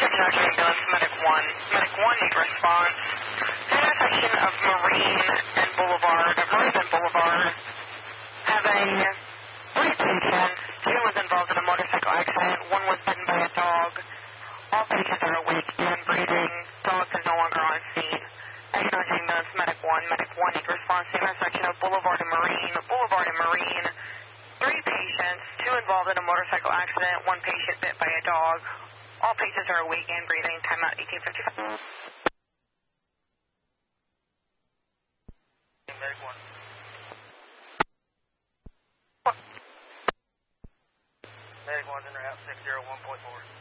Roger, ambulance, medic 1. Medic 1 need response. Intersection of Marine and Boulevard, having 3 patients. 2 was involved in a motorcycle accident. 1 was bitten by a dog. All patients are awake and breathing. Dogs is no longer on scene. Roger, ambulance, medic 1. Medic 1 need response to intersection of Boulevard and Marine. 3 patients. 2 involved in a motorcycle accident. 1 patient bit by a dog. All patients are awake and breathing. Timeout 1855. Medic 1. Medic 1's in route 601.4.